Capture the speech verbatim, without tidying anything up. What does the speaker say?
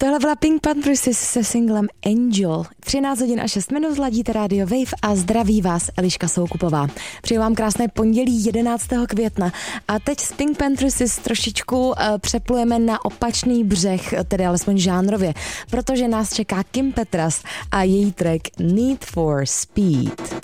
Tohle byla Pink Panthers se singlem Angel. třináct hodin a šest minut ladíte Radio Wave a zdraví vás Eliška Soukupová. Přeji vám krásné pondělí jedenáctého května a teď s Pink Panthers trošičku uh, přeplujeme na opačný břeh, tedy alespoň žánrově, protože nás čeká Kim Petras a její track Need for Speed.